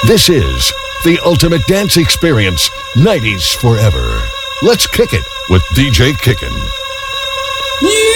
This is the ultimate dance experience, 90s forever. Let's kick it with DJ Kickin'. Yeah.